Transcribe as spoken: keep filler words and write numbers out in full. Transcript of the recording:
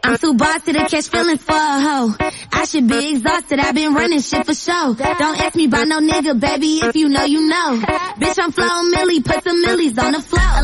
I'm too bossy to catch feelings for a hoe. I should be exhausted, I've been running shit for show. Don't ask me about no nigga, baby, if you know, you know. Bitch, I'm flowing Millie, put some millies on the floor.